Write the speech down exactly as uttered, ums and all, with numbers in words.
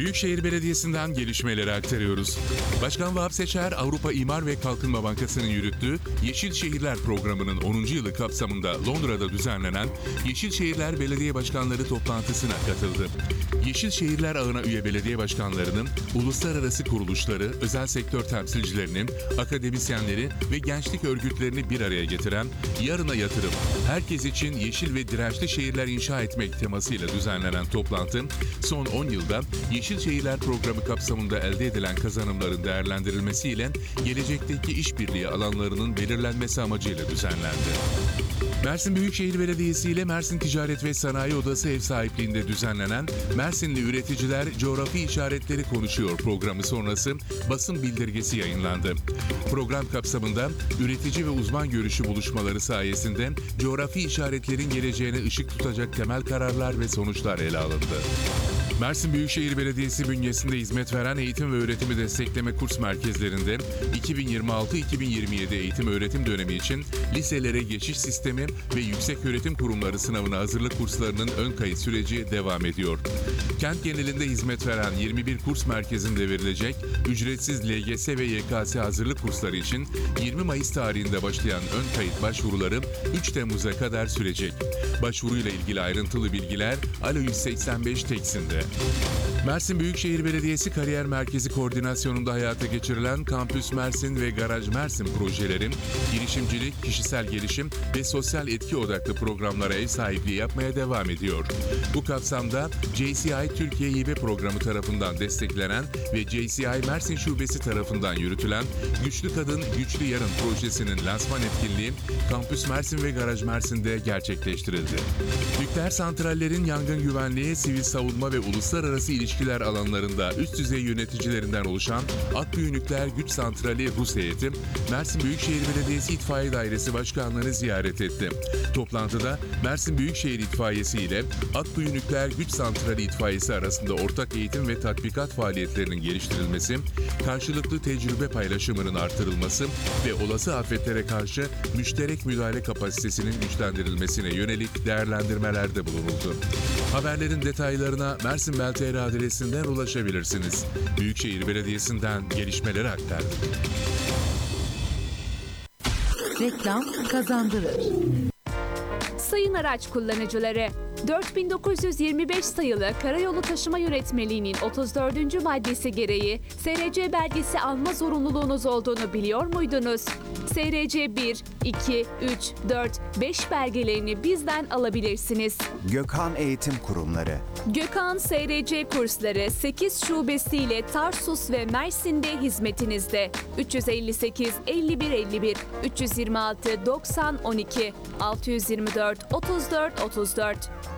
Büyükşehir Belediyesi'nden gelişmeleri aktarıyoruz. Başkan Vahap Seçer, Avrupa İmar ve Kalkınma Bankası'nın yürüttüğü Yeşil Şehirler Programı'nın onuncu yılı kapsamında Londra'da düzenlenen Yeşil Şehirler Belediye Başkanları toplantısına katıldı. Yeşil Şehirler ağına üye belediye başkanlarının uluslararası kuruluşları, özel sektör temsilcilerinin, akademisyenleri ve gençlik örgütlerini bir araya getiren Yarına Yatırım, herkes için yeşil ve dirençli şehirler inşa etmek temasıyla düzenlenen toplantı, son on yılda Yeşil Şehirler Programı kapsamında elde edilen kazanımların değerlendirilmesiyle gelecekteki işbirliği alanlarının belirlenmesi amacıyla düzenlendi. Mersin Büyükşehir Belediyesi ile Mersin Ticaret ve Sanayi Odası ev sahipliğinde düzenlenen Mersinli Üreticiler Coğrafi İşaretleri Konuşuyor programı sonrası basın bildirgesi yayınlandı. Program kapsamında üretici ve uzman görüşü buluşmaları sayesinde coğrafi işaretlerin geleceğine ışık tutacak temel kararlar ve sonuçlar ele alındı. Mersin Büyükşehir Belediyesi bünyesinde hizmet veren eğitim ve öğretimi destekleme kurs merkezlerinde iki bin yirmi altı iki bin yirmi yedi eğitim öğretim dönemi için liselere geçiş sistemi ve yükseköğretim kurumları sınavına hazırlık kurslarının ön kayıt süreci devam ediyor. Kent genelinde hizmet veren yirmi bir kurs merkezinde verilecek ücretsiz L G S ve Y K S hazırlık kursları için yirmi Mayıs tarihinde başlayan ön kayıt başvuruları üç Temmuz'a kadar sürecek. Başvuruyla ilgili ayrıntılı bilgiler Alo yüz seksen beş teksinde. Mersin Büyükşehir Belediyesi Kariyer Merkezi koordinasyonunda hayata geçirilen Kampüs Mersin ve Garaj Mersin projelerin girişimcilik, kişisel gelişim ve sosyal etki odaklı programlara ev sahipliği yapmaya devam ediyor. Bu kapsamda J C I Türkiye Hibe Programı tarafından desteklenen ve J C I Mersin Şubesi tarafından yürütülen Güçlü Kadın, Güçlü Yarın projesinin lansman etkinliği Kampüs Mersin ve Garaj Mersin'de gerçekleştirildi. Nükleer santrallerin yangın güvenliği, sivil savunma ve uluslararası ilişkiler alanlarında üst düzey yöneticilerinden oluşan Akkuyu Nükleer Güç Santrali Rus heyeti, Mersin Büyükşehir Belediyesi İtfaiye Dairesi Başkanlığı'nı ziyaret etti. Toplantıda Mersin Büyükşehir İtfaiyesi ile Akkuyu Nükleer Güç Santrali İtfaiyesi arasında ortak eğitim ve tatbikat faaliyetlerinin geliştirilmesi, karşılıklı tecrübe paylaşımının artırılması ve olası afetlere karşı müşterek müdahale kapasitesinin güçlendirilmesine yönelik değerlendirmelerde bulunuldu. Haberlerin detaylarına Mersin Bel T R adresinden ulaşabilirsiniz. Büyükşehir Belediyesi'nden gelişmeleri aktardık. Reklam kazandırır. Sayın araç kullanıcıları, dört bin dokuz yüz yirmi beş sayılı Karayolu Taşıma Yönetmeliği'nin otuz dördüncü maddesi gereği S R C belgesi alma zorunluluğunuz olduğunu biliyor muydunuz? S R C bir, iki, üç, dört, beş belgelerini bizden alabilirsiniz. Gökhan Eğitim Kurumları. Gökhan S R C kursları sekiz şubesiyle Tarsus ve Mersin'de hizmetinizde. üç yüz elli sekiz elli bir elli bir, üç yüz yirmi altı doksan on iki, altı yüz yirmi dört otuz dört otuz dört.